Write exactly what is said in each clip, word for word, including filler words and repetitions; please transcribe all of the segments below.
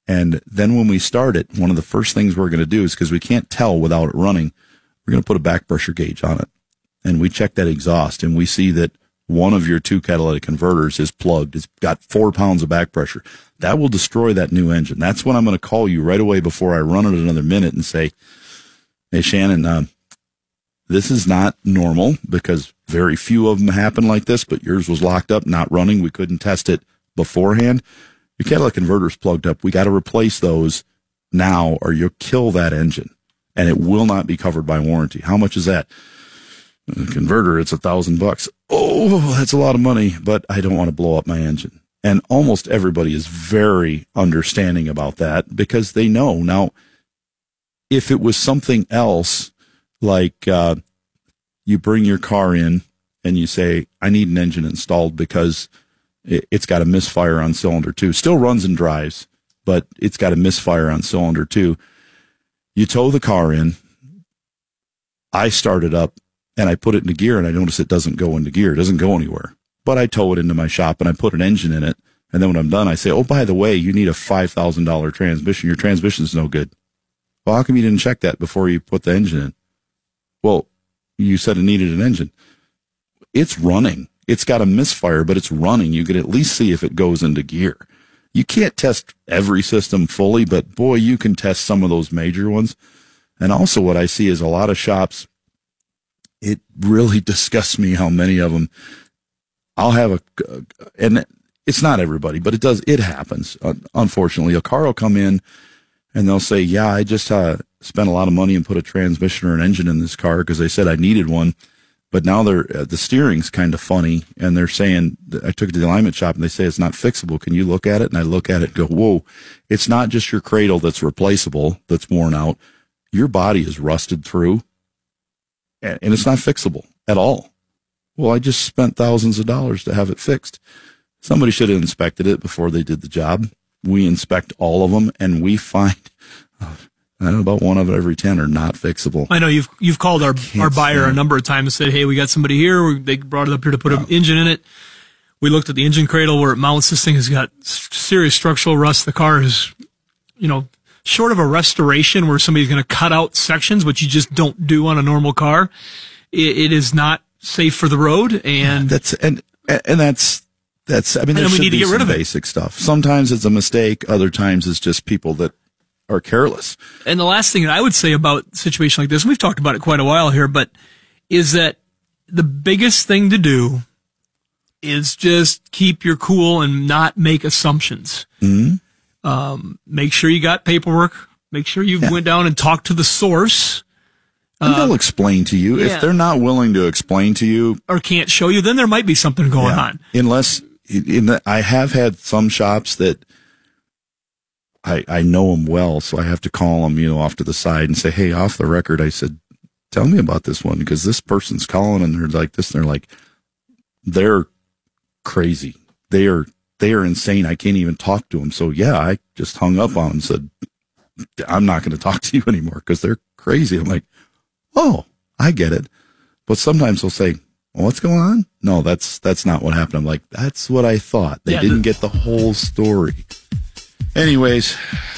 And then when we start it, one of the first things we're going to do is, because we can't tell without it running, we're going to put a back pressure gauge on it. And we check that exhaust, and we see that one of your two catalytic converters is plugged. It's got four pounds of back pressure. That will destroy that new engine. That's when I'm going to call you right away before I run it another minute and say, hey, Shannon, uh, this is not normal, because very few of them happen like this, but yours was locked up, not running. We couldn't test it beforehand. Your catalytic converter's plugged up. We got to replace those now, or you'll kill that engine, and it will not be covered by warranty. How much is that? The converter, it's a thousand bucks. Oh, that's a lot of money, but I don't want to blow up my engine. And almost everybody is very understanding about that, because they know. Now, if it was something else, like uh, you bring your car in and you say, I need an engine installed because it, it's got a misfire on cylinder two. Still runs and drives, but it's got a misfire on cylinder two. You tow the car in. I start it up, and I put it into gear, and I notice it doesn't go into gear. It doesn't go anywhere. But I tow it into my shop, and I put an engine in it. And then when I'm done, I say, oh, by the way, you need a five thousand dollars transmission. Your transmission's no good. Well, how come you didn't check that before you put the engine in? Well, you said it needed an engine. It's running. It's got a misfire, but it's running. You could at least see if it goes into gear. You can't test every system fully, but boy, you can test some of those major ones. And also what I see is a lot of shops, it really disgusts me how many of them, I'll have a, and it's not everybody, but it does, it happens. Unfortunately, a car will come in and they'll say, yeah, I just uh, spent a lot of money and put a transmission or an engine in this car because they said I needed one. But now they're, uh, the steering's kind of funny, and they're saying, I took it to the alignment shop and they say it's not fixable. Can you look at it? And I look at it and go, whoa, it's not just your cradle that's replaceable, that's worn out. Your body is rusted through, and, and it's not fixable at all. Well, I just spent thousands of dollars to have it fixed. Somebody should have inspected it before they did the job. We inspect all of them, and we find, uh, I don't know, about one of every ten are not fixable. I know you've you've called our our buyer a number of times and said, hey, we got somebody here. They brought it up here to put yeah. an engine in it. We looked at the engine cradle where it mounts. This thing has got serious structural rust. The car is, you know, short of a restoration where somebody's going to cut out sections, which you just don't do on a normal car. It, it is not safe for the road, and yeah, that's and and that's that's. I mean, there we should need to be get rid some of it. Basic stuff. Sometimes it's a mistake. Other times it's just people that are careless. And the last thing that I would say about a situation like this, and we've talked about it quite a while here, but is that the biggest thing to do is just keep your cool and not make assumptions. Mm-hmm. Um, make sure you got paperwork. Make sure you yeah. went down and talked to the source. And they'll uh, explain to you. Yeah. If they're not willing to explain to you, or can't show you, then there might be something going yeah, on. Unless, in the, I have had some shops that I, I know them well, so I have to call them, you know, off to the side and say, hey, off the record, I said, tell me about this one, because this person's calling and they're like this, and they're like, they're crazy. They are, they are insane. I can't even talk to them. So yeah, I just hung up on them and said, I'm not going to talk to you anymore because they're crazy. I'm like, oh, I get it. But sometimes they'll say, well, what's going on? No, that's, that's not what happened. I'm like, that's what I thought. They yeah, didn't the- get the whole story. Anyways,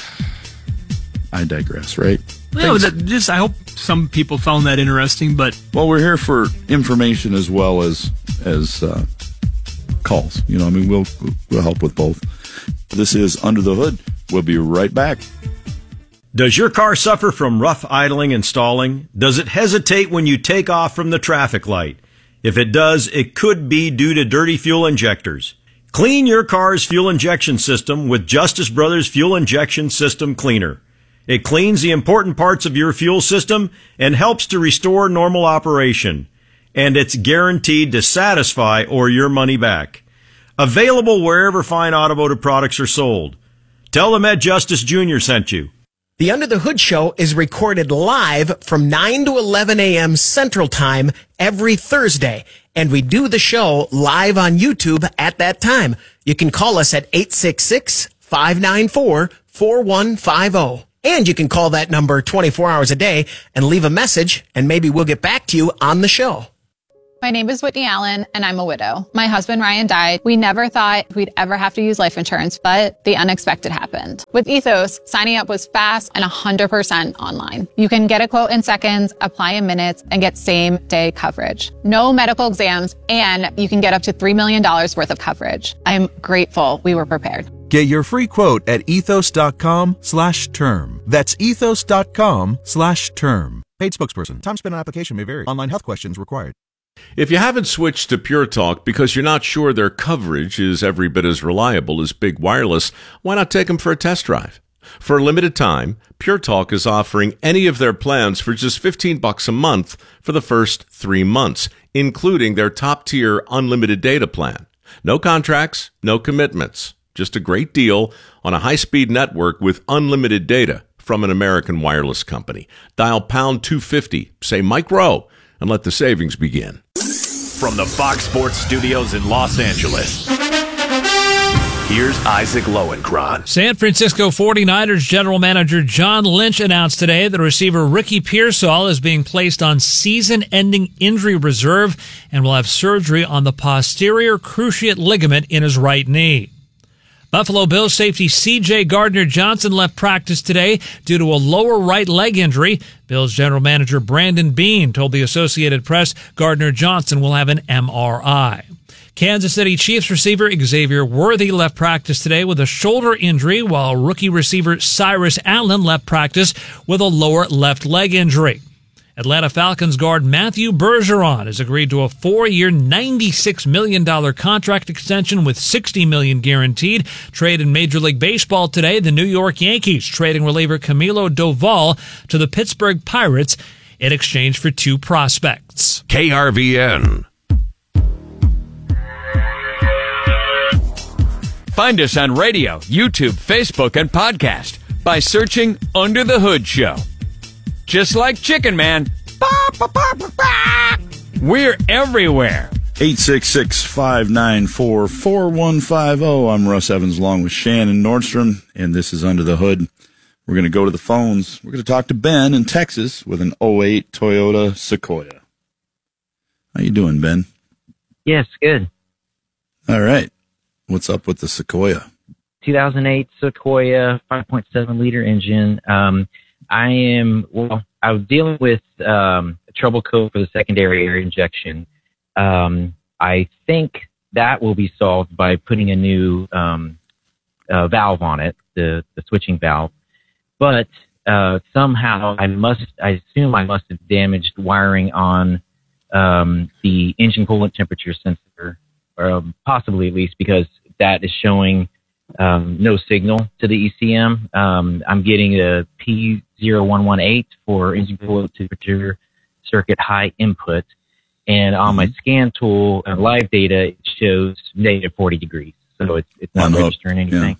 I digress, right? Yeah, that just, I hope some people found that interesting, but well, we're here for information as well as as uh, calls. You know, I mean, we'll we'll help with both. This is Under the Hood. We'll be right back. Does your car suffer from rough idling and stalling? Does it hesitate when you take off from the traffic light? If it does, it could be due to dirty fuel injectors. Clean your car's fuel injection system with Justice Brothers Fuel Injection System Cleaner. It cleans the important parts of your fuel system and helps to restore normal operation. And it's guaranteed to satisfy or your money back. Available wherever fine automotive products are sold. Tell them Ed Justice Junior sent you. The Under the Hood Show is recorded live from nine to eleven a.m. Central Time every Thursday, and we do the show live on YouTube at that time. You can call us at eight six six, five nine four, four one five zero. And you can call that number twenty-four hours a day and leave a message, and maybe we'll get back to you on the show. My name is Whitney Allen, and I'm a widow. My husband, Ryan, died. We never thought we'd ever have to use life insurance, but the unexpected happened. With Ethos, signing up was fast and one hundred percent online. You can get a quote in seconds, apply in minutes, and get same-day coverage. No medical exams, and you can get up to three million dollars worth of coverage. I'm grateful we were prepared. Get your free quote at ethos.com slash term. That's ethos.com slash term. Paid spokesperson. Time spent on application may vary. Online health questions required. If you haven't switched to Pure Talk because you're not sure their coverage is every bit as reliable as Big Wireless, why not take them for a test drive? For a limited time, Pure Talk is offering any of their plans for just fifteen bucks a month for the first three months, including their top-tier unlimited data plan. No contracts, no commitments. Just a great deal on a high-speed network with unlimited data from an American wireless company. Dial pound two fifty, say Mike Rowe, and let the savings begin. From the Fox Sports Studios in Los Angeles, here's Isaac Lowenkron. San Francisco forty-niners general manager John Lynch announced today that receiver Ricky Pearsall is being placed on season-ending injury reserve and will have surgery on the posterior cruciate ligament in his right knee. Buffalo Bills safety C J Gardner-Johnson left practice today due to a lower right leg injury. Bills general manager Brandon Beane told the Associated Press Gardner-Johnson will have an M R I. Kansas City Chiefs receiver Xavier Worthy left practice today with a shoulder injury, while rookie receiver Cyrus Allen left practice with a lower left leg injury. Atlanta Falcons guard Matthew Bergeron has agreed to a four-year, ninety-six million dollars contract extension with sixty million dollars guaranteed. Trade in Major League Baseball today, the New York Yankees trading reliever Camilo Doval to the Pittsburgh Pirates in exchange for two prospects. K R V N. Find us on radio, YouTube, Facebook, and podcast by searching Under the Hood Show. Just like Chicken Man. We're everywhere. eight six six, five nine four, four one five zero. I'm Russ Evans along with Shannon Nordstrom, and this is Under the Hood. We're going to go to the phones. We're going to talk to Ben in Texas with an oh eight Toyota Sequoia. How you doing, Ben? Yes, good. All right. What's up with the Sequoia? two thousand eight Sequoia, five point seven liter engine. Um, I am, well, I was dealing with um, a trouble code for the secondary air injection. Um, I think that will be solved by putting a new um, uh, valve on it, the, the switching valve. But uh, somehow I must, I assume I must have damaged wiring on um, the engine coolant temperature sensor, or um, possibly at least, because that is showing Um, no signal to the E C M. Um, I'm getting a P zero one one eight for engine coolant temperature circuit high input. And on mm-hmm. my scan tool and live data, it shows negative forty degrees. So it's, it's not Unhooked. registering anything.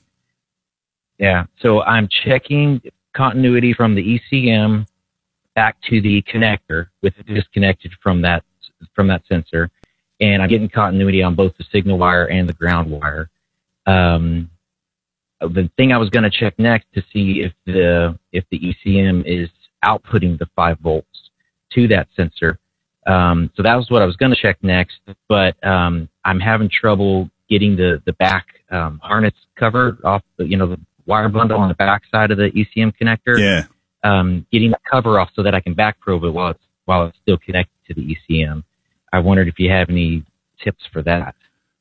Yeah. yeah. So I'm checking continuity from the E C M back to the connector with it disconnected from that, from that sensor. And I'm getting continuity on both the signal wire and the ground wire. Um, The thing I was going to check next to see if the if the E C M is outputting the five volts to that sensor. Um, so that was what I was going to check next, but um, I'm having trouble getting the the back um, harness cover off the you know the wire bundle on the back side of the E C M connector. Yeah, um, getting the cover off so that I can back probe it while it's while it's still connected to the E C M. I wondered if you have any tips for that.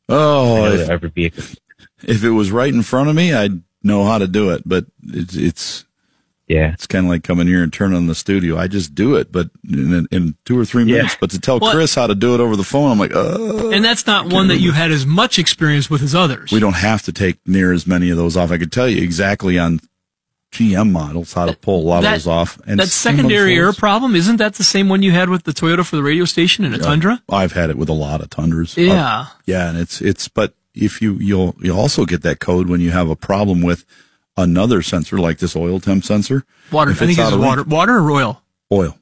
Oh, if, ever be a, if it was right in front of me, I'd know how to do it, but it's, it's, yeah, it's kind of like coming here and turning on the studio. I just do it, but in, in two or three minutes, yeah. But to tell well, Chris how to do it over the phone, I'm like, oh. And that's not one that you had as much experience with as others. We don't have to take near as many of those off. I could tell you exactly on G M models how to pull a lot that, of those off. And that secondary air problem, isn't that the same one you had with the Toyota for the radio station in a yeah, Tundra? I've had it with a lot of Tundras. Yeah. Uh, yeah, and it's, it's, but if you, you'll, you'll also get that code when you have a problem with another sensor like this oil temp sensor. Water, I think it's water, range, water or oil? Oil.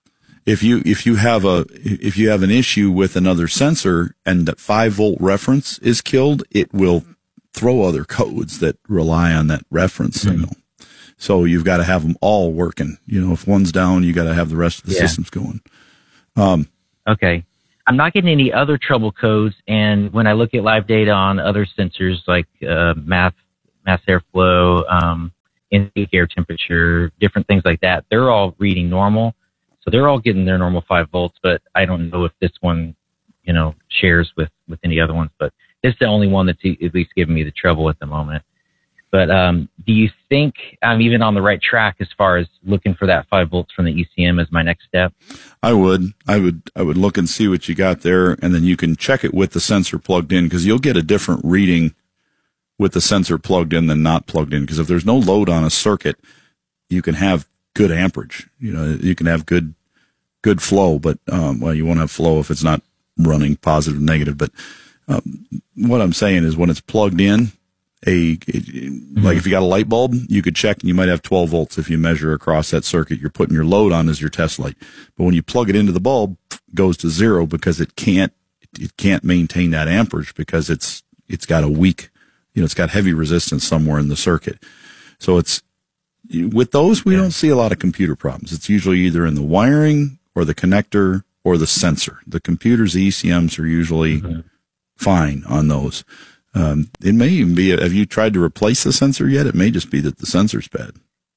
If you, if you have a, if you have an issue with another sensor and that five volt reference is killed, it will throw other codes that rely on that reference mm-hmm. signal. So you've got to have them all working. You know, if one's down, you got to have the rest of the yeah. systems going. Um, okay. I'm not getting any other trouble codes. And when I look at live data on other sensors like uh, mass, mass airflow, um, intake air temperature, different things like that, they're all reading normal. So they're all getting their normal five volts, but I don't know if this one, you know, shares with, with any other ones. But this is the only one that's at least giving me the trouble at the moment. But um, do you think I'm even on the right track as far as looking for that five volts from the E C M as my next step? I would, I would, I would look and see what you got there, and then you can check it with the sensor plugged in, because you'll get a different reading with the sensor plugged in than not plugged in. Because if there's no load on a circuit, you can have good amperage. You know, you can have good, good flow, but um, well, you won't have flow if it's not running positive, negative. But um, what I'm saying is when it's plugged in. A, mm-hmm. Like if you got a light bulb, you could check and you might have twelve volts if you measure across that circuit. You're putting your load on as your test light. But when you plug it into the bulb, it goes to zero because it can't, it can't maintain that amperage because it's, it's got a weak, you know, it's got heavy resistance somewhere in the circuit. So it's, with those, we yeah. don't see a lot of computer problems. It's usually either in the wiring or the connector or the sensor. The computers, the E C Ms are usually mm-hmm. fine on those. Um, it may even be, have you tried to replace the sensor yet? It may just be that the sensor's bad.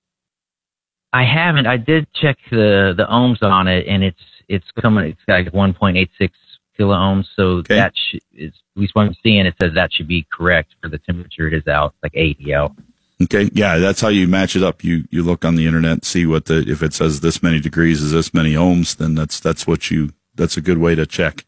I haven't. I did check the, the ohms on it, and it's, it's coming, it's got like one point eight six kilo ohms. So okay. that sh- is, at least what I'm seeing, it says that should be correct for the temperature it is out, like eighty out. Okay. Yeah. That's how you match it up. You, you look on the internet, see what the, if it says this many degrees is this many ohms, then that's, that's what you, that's a good way to check.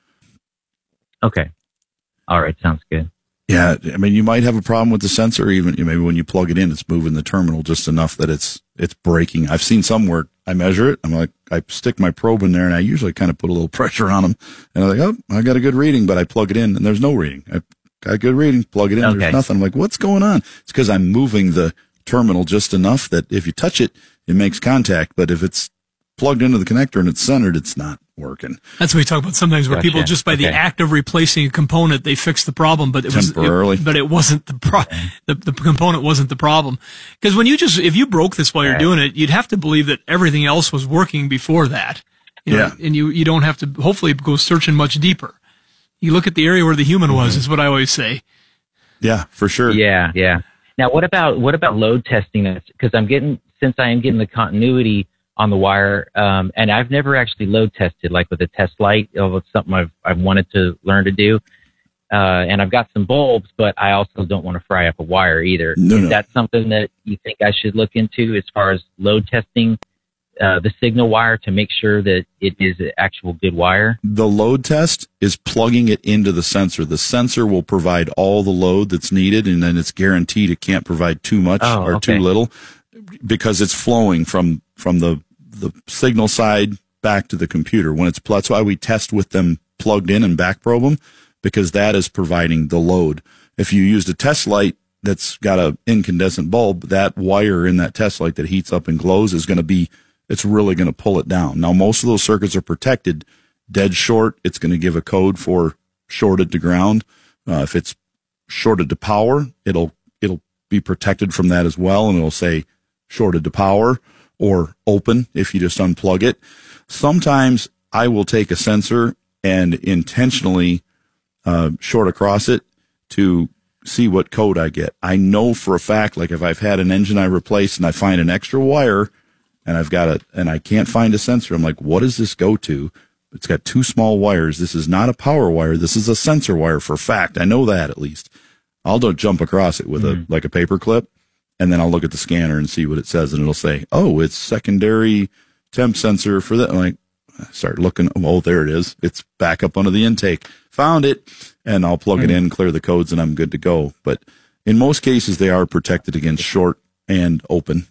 Okay. All right, sounds good. Yeah, I mean, you might have a problem with the sensor. Even maybe when you plug it in, it's moving the terminal just enough that it's it's breaking. I've seen some where I measure it. I'm like, I stick my probe in there, and I usually kind of put a little pressure on them, and I'm like, oh, I got a good reading, but I plug it in, and there's no reading. I got a good reading, plug it in, okay. There's nothing. I'm like, what's going on? It's because I'm moving the terminal just enough that if you touch it, it makes contact, but if it's plugged into the connector and it's centered, it's not working. That's what we talk about sometimes, where gotcha. people just by okay. the act of replacing a component, they fix the problem, but it was temporarily. It, but it wasn't the pro. The, the component wasn't the problem. Because when you just, if you broke this while you're right. doing it, you'd have to believe that everything else was working before that. You know, yeah. And you you don't have to hopefully go searching much deeper. You look at the area where the human mm-hmm. was, is what I always say. Yeah, for sure. Yeah, yeah. Now, what about what about load testing? Because I'm getting, since I am getting the continuity on the wire, um, and I've never actually load tested, like with a test light. It's something I've, I've wanted to learn to do. Uh, and I've got some bulbs, but I also don't want to fry up a wire either. No, Is no. that something that you think I should look into as far as load testing uh, the signal wire to make sure that it is an actual good wire? The load test is plugging it into the sensor. The sensor will provide all the load that's needed, and then it's guaranteed it can't provide too much oh, or okay. too little because it's flowing from, from the the signal side back to the computer. When it's, that's why we test with them plugged in and back probe them, because that is providing the load. If you used a test light that's got an incandescent bulb, that wire in that test light that heats up and glows is going to be, it's really going to pull it down. Now, most of those circuits are protected. Dead short, it's going to give a code for shorted to ground. Uh, if it's shorted to power, it'll, it'll be protected from that as well. And it'll say shorted to power, or open if you just unplug it. Sometimes I will take a sensor and intentionally uh, short across it to see what code I get. I know for a fact, like if I've had an engine I replace and I find an extra wire and I've got it and I can't find a sensor, I'm like, what does this go to? It's got two small wires. This is not a power wire. This is a sensor wire for a fact. I know that at least. I'll don't jump across it with mm-hmm. a like a paper clip. And then I'll look at the scanner and see what it says, and it'll say, oh, it's secondary temp sensor for that. I'm like, I start looking. Oh, there it is. It's back up under the intake. Found it. And I'll plug mm-hmm. it in, clear the codes, and I'm good to go. But in most cases, they are protected against short and open.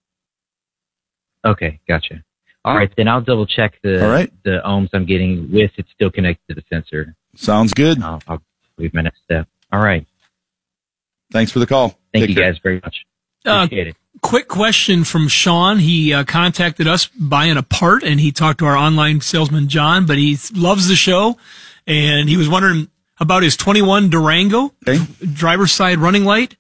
Okay, gotcha. All right, then I'll double check the All right. the ohms I'm getting with it's still connected to the sensor. Sounds good. I'll, I'll leave my next step. All right. Thanks for the call. Thank Take you care. guys very much. Appreciate uh, it. Quick question from Sean. He uh, contacted us buying a part, and he talked to our online salesman, John, but he loves the show, and he was wondering about his twenty-one Durango okay. driver's side running light.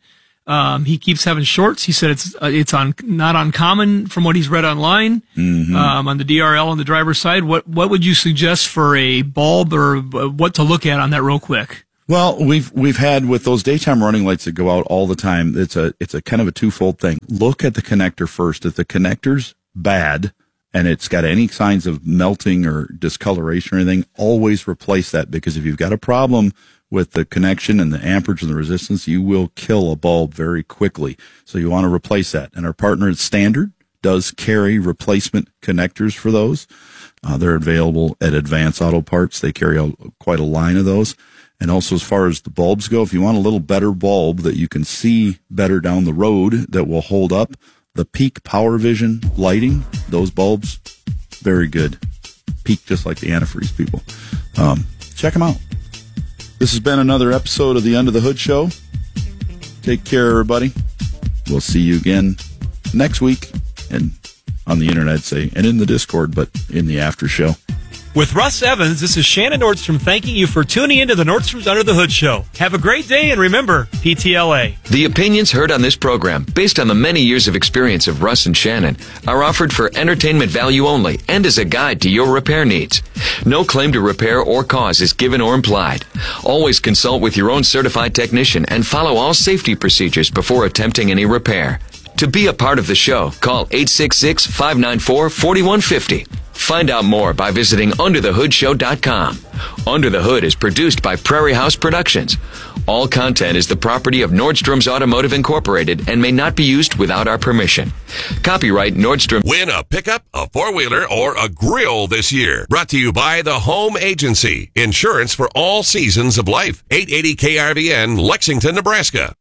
Um, he keeps having shorts. He said it's uh, it's on not uncommon from what he's read online. Mm-hmm. Um, on the D R L on the driver's side, what what would you suggest for a bulb or what to look at on that real quick? Well, we've we've had with those daytime running lights that go out all the time. It's a it's a kind of a twofold thing. Look at the connector first. If the connector's bad and it's got any signs of melting or discoloration or anything, always replace that, because if you've got a problem with the connection and the amperage and the resistance, you will kill a bulb very quickly. So you want to replace that. And our partner at Standard does carry replacement connectors for those. Uh, they're available at Advance Auto Parts. They carry a, quite a line of those. And also, as far as the bulbs go, if you want a little better bulb that you can see better down the road that will hold up, the Peak Power Vision lighting, those bulbs, very good. Peak just like the antifreeze people. Um, check them out. This has been another episode of the Under the Hood Show. Take care, everybody. We'll see you again next week, and on the internet, say, and in the Discord, but in the after show. With Russ Evans, this is Shannon Nordstrom thanking you for tuning into the Nordstrom's Under the Hood Show. Have a great day, and remember, P T L A. The opinions heard on this program, based on the many years of experience of Russ and Shannon, are offered for entertainment value only and as a guide to your repair needs. No claim to repair or cause is given or implied. Always consult with your own certified technician and follow all safety procedures before attempting any repair. To be a part of the show, call eight six six, five nine four, four one five zero. Find out more by visiting under the hood show dot com. Under the Hood is produced by Prairie House Productions. All content is the property of Nordstrom's Automotive Incorporated and may not be used without our permission. Copyright Nordstrom. Win a pickup, a four-wheeler, or a grill this year. Brought to you by The Home Agency. Insurance for all seasons of life. eight eighty K R V N, Lexington, Nebraska.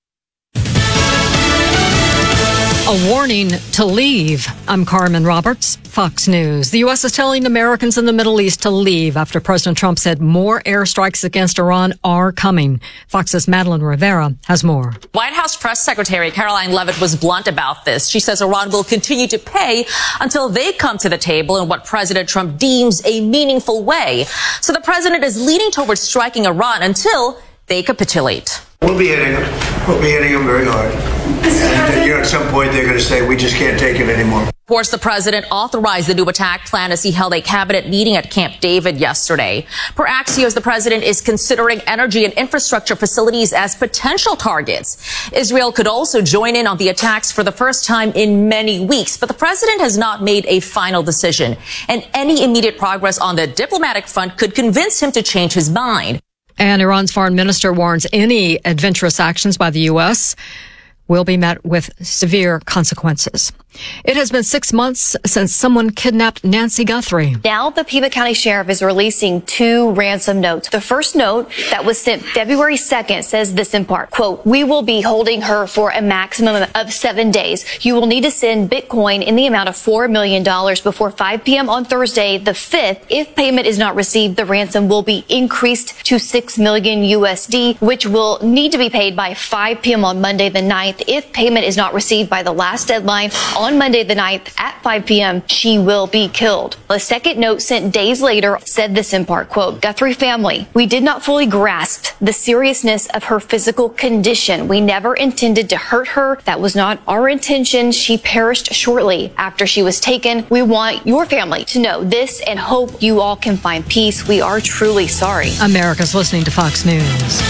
A warning to leave. I'm Carmen Roberts, Fox News. The U S is telling Americans in the Middle East to leave after President Trump said more airstrikes against Iran are coming. Fox's Madeline Rivera has more. White House Press Secretary Caroline Leavitt was blunt about this. She says Iran will continue to pay until they come to the table in what President Trump deems a meaningful way. So the president is leaning towards striking Iran until they capitulate. We'll be hitting them. We'll be hitting them very hard. And, you know, at some point they're going to say, we just can't take it anymore. Of course, the president authorized the new attack plan as he held a cabinet meeting at Camp David yesterday. Per Axios, the president is considering energy and infrastructure facilities as potential targets. Israel could also join in on the attacks for the first time in many weeks, but the president has not made a final decision. And any immediate progress on the diplomatic front could convince him to change his mind. And Iran's foreign minister warns any adventurous actions by the U S will be met with severe consequences. It has been six months since someone kidnapped Nancy Guthrie. Now the Pima County Sheriff is releasing two ransom notes. The first note that was sent February second says this in part, quote, we will be holding her for a maximum of seven days. You will need to send Bitcoin in the amount of four million dollars before five p.m. on Thursday, the fifth. If payment is not received, the ransom will be increased to six million U S D, which will need to be paid by five p.m. on Monday the ninth. If payment is not received by the last deadline on Monday the ninth at five p.m., she will be killed. The second note sent days later said this in part, quote, Guthrie family, we did not fully grasp the seriousness of her physical condition. We never intended to hurt her. That was not our intention. She perished shortly after she was taken. We want your family to know this and hope you all can find peace. We are truly sorry. America's listening to Fox News.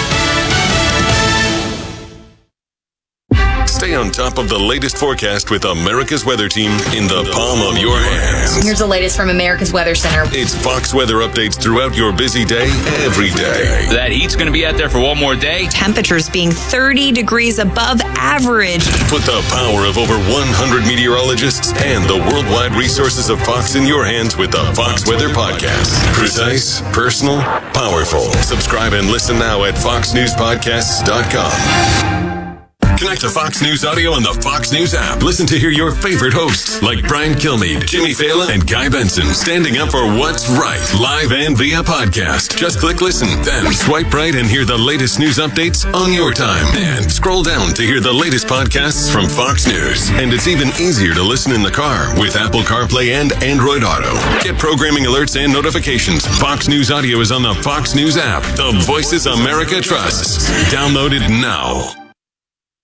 Stay on top of the latest forecast with America's Weather Team in the palm of your hands. Here's the latest from America's Weather Center. It's Fox weather updates throughout your busy day, every day. That heat's going to be out there for one more day. Temperatures being thirty degrees above average. Put the power of over one hundred meteorologists and the worldwide resources of Fox in your hands with the Fox Weather Podcast. Precise, personal, powerful. Subscribe and listen now at fox news podcasts dot com. Connect to Fox News Audio on the Fox News app. Listen to hear your favorite hosts like Brian Kilmeade, Jimmy Fallon, and Guy Benson standing up for what's right, live and via podcast. Just click listen, then swipe right and hear the latest news updates on your time. And scroll down to hear the latest podcasts from Fox News. And it's even easier to listen in the car with Apple CarPlay and Android Auto. Get programming alerts and notifications. Fox News Audio is on the Fox News app. The voices America trusts. Download it now.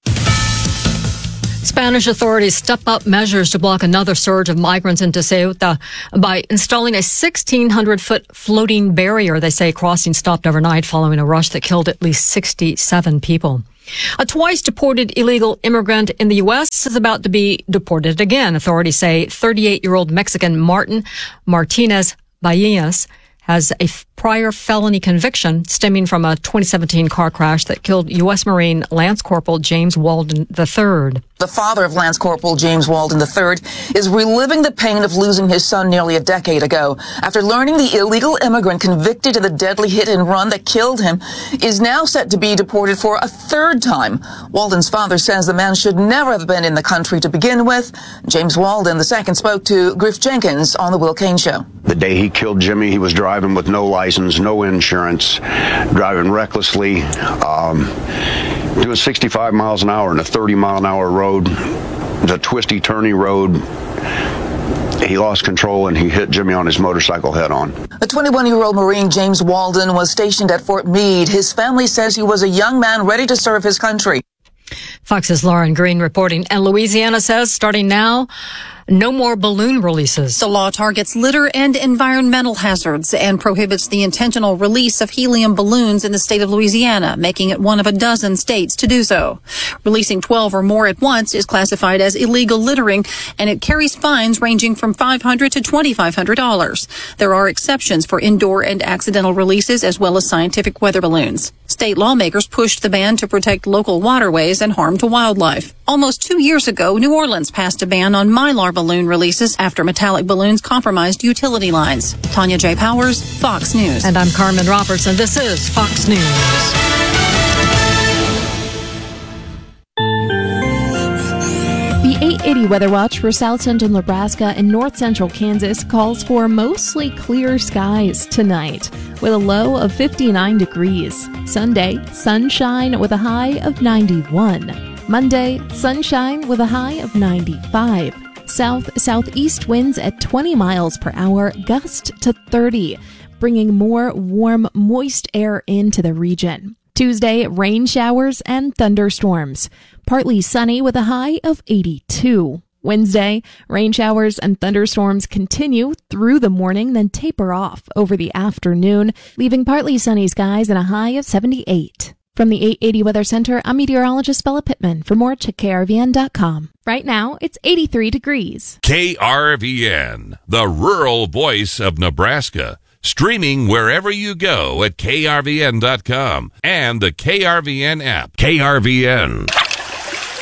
Spanish authorities step up measures to block another surge of migrants into Ceuta by installing a sixteen hundred foot floating barrier. They say crossing stopped overnight following a rush that killed at least sixty-seven people. A twice deported illegal immigrant in the U S is about to be deported again. Authorities say thirty-eight-year-old Mexican Martin Martinez Valles has a prior felony conviction stemming from a twenty seventeen car crash that killed U S Marine Lance Corporal James Walden the third. The father of Lance Corporal James Walden the third is reliving the pain of losing his son nearly a decade ago after learning the illegal immigrant convicted of the deadly hit and run that killed him is now set to be deported for a third time. Walden's father says the man should never have been in the country to begin with. James Walden the second spoke to Griff Jenkins on The Will Cain Show. The day he killed Jimmy, he was driving with no license, no insurance, driving recklessly, um, doing sixty-five miles an hour in a thirty mile an hour road. It's a twisty, turny road. He lost control and he hit Jimmy on his motorcycle head on. The twenty-one-year-old Marine James Walden was stationed at Fort Meade. His family says he was a young man ready to serve his country. Fox's Lauren Green reporting. And Louisiana says starting now, no more balloon releases. The law targets litter and environmental hazards and prohibits the intentional release of helium balloons in the state of Louisiana, making it one of a dozen states to do so. Releasing twelve or more at once is classified as illegal littering, and it carries fines ranging from five hundred dollars to twenty-five hundred dollars. There are exceptions for indoor and accidental releases as well as scientific weather balloons. State lawmakers pushed the ban to protect local waterways and harm to wildlife. Almost two years ago, New Orleans passed a ban on Mylar balloon releases after metallic balloons compromised utility lines. Tanya J. Powers, Fox News. And I'm Carmen Roberts, and this is Fox News. The eight eighty Weather Watch for South Central Nebraska and North Central Kansas calls for mostly clear skies tonight with a low of fifty-nine degrees. Sunday, sunshine with a high of ninety-one. Monday, sunshine with a high of ninety-five. South-southeast winds at twenty miles per hour, gust to thirty, bringing more warm, moist air into the region. Tuesday, rain showers and thunderstorms. Partly sunny with a high of eighty-two. Wednesday, rain showers and thunderstorms continue through the morning, then taper off over the afternoon, leaving partly sunny skies and a high of seventy-eight. From the eight eighty Weather Center, I'm meteorologist Bella Pittman. For more, check K R V N dot com. Right now, it's eighty-three degrees. K R V N, the rural voice of Nebraska. Streaming wherever you go at K R V N dot com and the K R V N app. K R V N,